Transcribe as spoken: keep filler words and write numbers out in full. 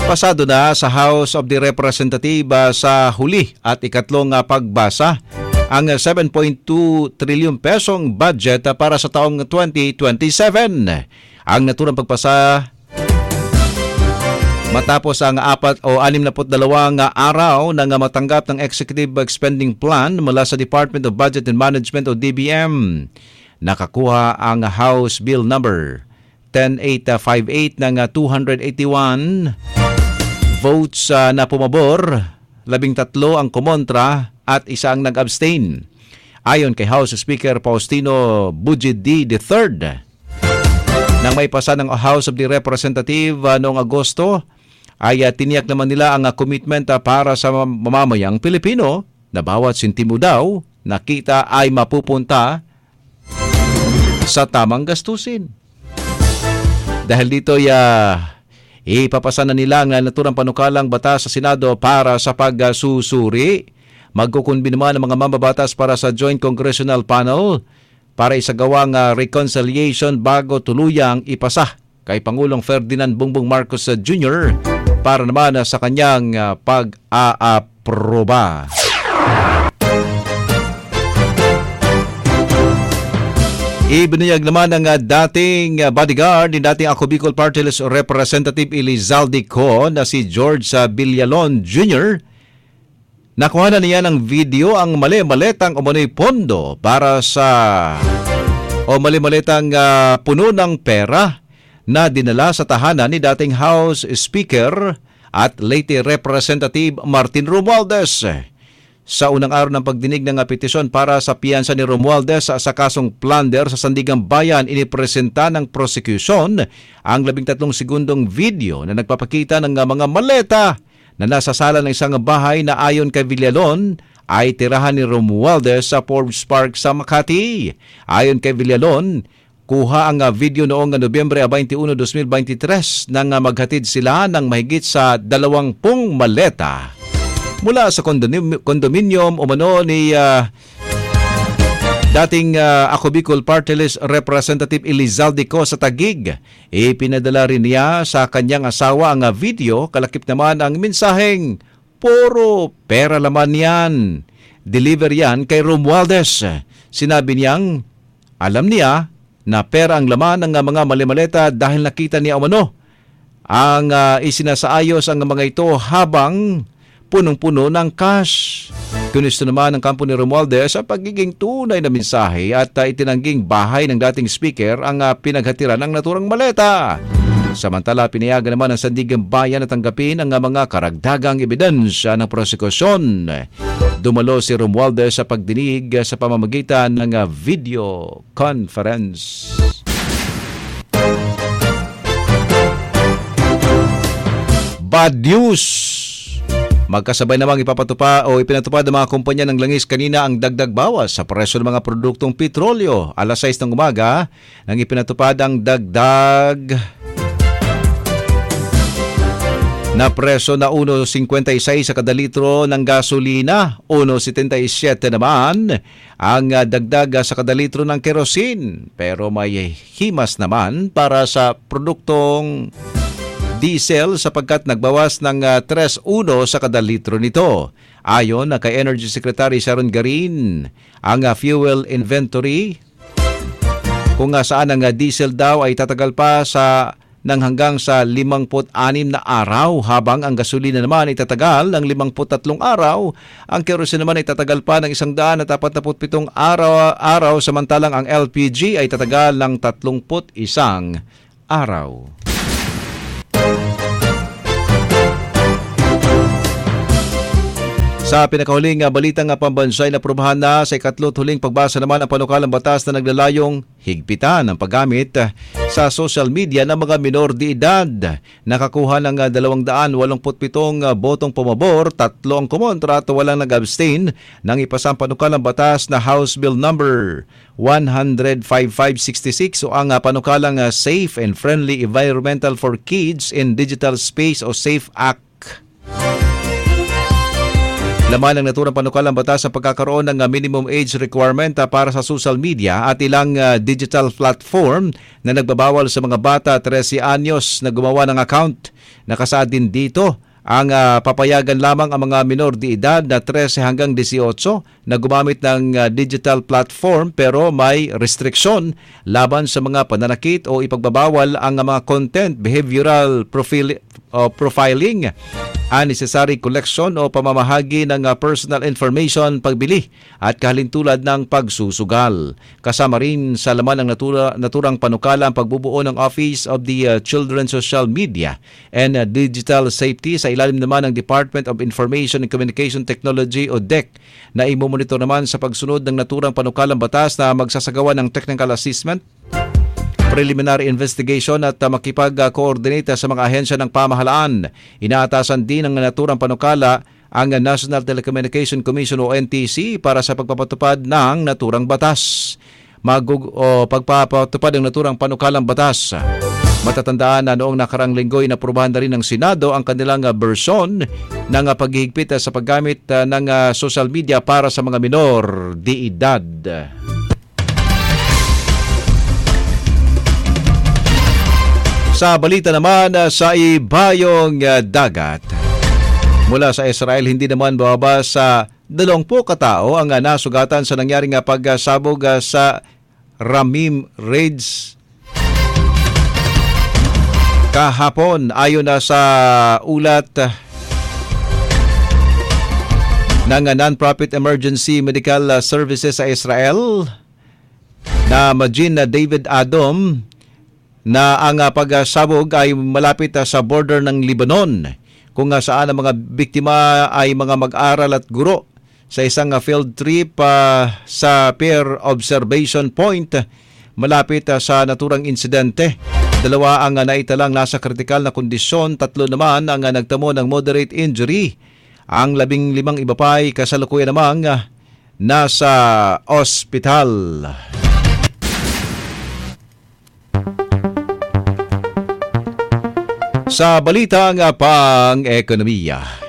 Pasado na sa House of the Representatives sa huli at ikatlong uh, pagbasa ang seven point two trilyon pesong budget uh, para sa taong twenty twenty-seven. Ang naturang pagpasa matapos ang apat o anim na dalawang araw nang matanggap ng Executive Spending Plan mula sa Department of Budget and Management o D B M. Nakakuha ang House Bill number ten eight five eight ng two hundred eighty-one votes uh, na pumabor, labing tatlo ang kumontra at isa ang nag-abstain. Ayon kay House Speaker Faustino Bujidi the third, nang may pasa ng House of the Representative uh, noong Agosto, ay uh, tiniyak naman nila ang uh, commitment uh, para sa mamamayang Pilipino na bawat sentimo daw na kita ay mapupunta sa tamang gastusin. Dahil dito uh, ipapasa na nila ang naturang panukalang batas sa Senado para sa pagsusuri. Magkukunbin naman ang mga mambabatas para sa Joint Congressional Panel para isagawang uh, reconciliation bago tuluyang ipasa kay Pangulong Ferdinand Bongbong Marcos Junior para naman uh, sa kanyang uh, pag-aaproba. Ibinayag naman ng uh, dating uh, bodyguard ni dating Ako Bicol Party List Representative Elizalde Co na si George uh, Villalon Junior Nakuha na niya ng video ang mali-maletang umano'y pondo para sa o mali-maletang uh, puno ng pera na dinala sa tahanan ni dating House Speaker at late Representative Martin Romualdez. Sa unang araw ng pagdinig ng petisyon para sa piyansa ni Romualdez sa kasong plunder sa Sandigang Bayan, inipresenta ng prosecution ang labing tatlong segundong video na nagpapakita ng mga maleta na nasa sala ng isang bahay na ayon kay Villalon ay tirahan ni Romualdez sa Forbes Park sa Makati. Ayon kay Villalon, kuha ang video noong Nobyembre twenty-one, twenty twenty-three nang maghatid sila ng mahigit sa dalawampung maleta mula sa kondomin- kondominium umano ni uh, dating uh, Ako Bicol Party List Representative Elizalde Co sa Taguig. Ipinadala rin niya sa kanyang asawa ang uh, video, kalakip naman ang mensaheng, puro pera laman yan. Deliver yan kay Romualdez. Sinabi niyang alam niya na pera ang laman ng uh, mga malimaleta dahil nakita niya umano ang uh, isinasaayos ang mga ito habang punong-puno ng cash. Gusto naman ng kampo ni Romualdez sa pagiging tunay na mensahe at uh, itinangging bahay ng dating speaker ang uh, pinaghatiran ng naturang maleta. Samantala, pinayagan naman ng Sandigang Bayan na tanggapin ang uh, mga karagdagang ebidensya ng prosekusyon. Dumalo si Romualdez sa pagdinig uh, sa pamamagitan ng uh, video conference. Bad news! Magkasabay namang ipapatupa o ipinatupad ng mga kumpanya ng langis kanina ang dagdag bawas sa presyo ng mga produktong petrolyo. Alas sais ng umaga nang ipinatupad ang dagdag na presyo na one fifty-six sa kada litro ng gasolina, one seventy-seven naman ang dagdag sa kada litro ng kerosene. Pero may himas naman para sa produktong diesel sapagkat nagbawas ng uh, three one sa kada litro nito. Ayon na kay Energy Secretary Sharon Garin, ang uh, fuel inventory kung uh, saan ang uh, diesel daw ay tatagal pa sa ng hanggang sa limampu't-anim na araw, habang ang gasolina naman ay tatagal ng limampu't-tatlong araw. Ang kerosene naman ay tatagal pa ng isang daan at apatnapu't-pitong araw, araw samantalang ang L P G ay tatagal ng tatlongput isang araw. Sa pinakahuling uh, balitang uh, pambansay na prubahan na sa ikatlo't huling pagbasa naman ang panukalang batas na naglalayong higpitan ang paggamit uh, sa social media ng mga minor de edad. Nakakuha ng uh, dalawang daan walongput pitong uh, botong pumabor, tatlo ang kumontra at walang nag-abstain nang ipasa ang panukalang batas na House Bill number one five five six six o ang uh, panukalang uh, Safe and Friendly Environmental for Kids in Digital Space o SAFE Act. Laman ng naturang panukalang batas sa pagkakaroon ng uh, minimum age requirement uh, para sa social media at ilang uh, digital platform na nagbabawal sa mga bata thirteen anyos na gumawa ng account. Nakasaad din dito ang uh, papayagan lamang ang mga minor de edad na thirteen hanggang eighteen na gumamit ng uh, digital platform pero may restriksyon laban sa mga pananakit o ipagbabawal ang uh, mga content, behavioral profil, uh, profiling, unnecessary collection o pamamahagi ng uh, personal information, pagbili at kahalintulad ng pagsusugal. Kasama rin sa laman ng natura, naturang panukala ang pagbubuo ng Office of the uh, Children's Social Media and uh, Digital Safety sa ilalim naman ng Department of Information and Communication Technology o D E C na imomonitor naman sa pagsunod ng naturang panukalang batas na magsasagawa ng technical assessment, preliminary investigation at uh, makipag-coordinate sa mga ahensya ng pamahalaan. Inaatasan din ng naturang panukala ang National Telecommunication Commission o N T C para sa pagpapatupad ng naturang batas. Magug o pagpapatupad ng naturang panukalang batas. Matatandaan na noong nakarang linggo inaprubahan na rin ng Senado ang kanilang uh, bersyon ng uh, paghihigpit uh, sa paggamit uh, ng uh, social media para sa mga minor de edad. Sa balita naman uh, sa ibayong uh, dagat, mula sa Israel hindi naman bababa sa dalawampu katao ang uh, nasugatan sa nangyaring uh, pagsabog uh, sa Ramim Raids kahapon. Ayon na sa ulat uh, ng uh, Non-Profit Emergency Medical uh, Services sa Israel na Majin uh, David Adom, na ang uh, pagsabog ay malapit uh, sa border ng Lebanon, kung uh, saan ang mga biktima ay mga mag-aral at guro sa isang uh, field trip uh, sa Peer Observation Point malapit uh, sa naturang insidente. Dalawa ang uh, naitalang nasa kritikal na kondisyon, tatlo naman ang uh, nagtamo ng moderate injury. Ang labing limang iba pa ay kasalukuyan namang uh, nasa ospital. Sa balitang pang-ekonomiya,